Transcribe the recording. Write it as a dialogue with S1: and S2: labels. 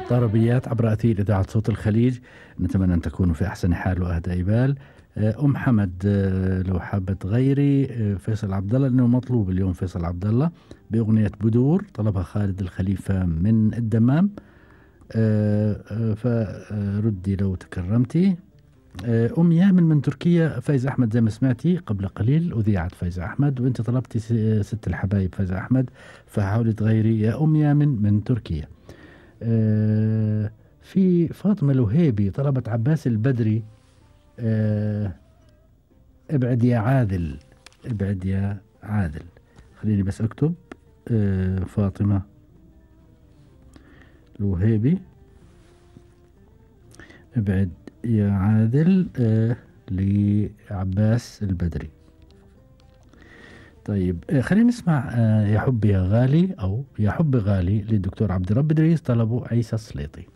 S1: طربيات عبر أثير إذاعة صوت الخليج. نتمنى أن تكونوا في أحسن حال وأهدى بال. أم حمد، لو حابة تغيري فيصل عبد الله، لأنه مطلوب اليوم فيصل عبد الله بأغنية بدور، طلبها خالد الخليفة من الدمام. فردي لو تكرمتي. أم يامن من تركيا، فايزة أحمد زي ما سمعتي قبل قليل أذيعت فايزة أحمد، وأنت طلبتي ست الحبايب فايزة أحمد، فحاولي تغيري يا أم يامن من تركيا. في فاطمة الوهيبي طلبت عباس البدري، ابعد يا عادل، ابعد يا عادل. خليني بس أكتب فاطمة الوهيبي، ابعد يا عادل لعباس البدري. طيب خلينا نسمع يا حب يا غالي أو يا حب غالي للدكتور عبد الرب إدريس، طلبوا عيسى السليطي.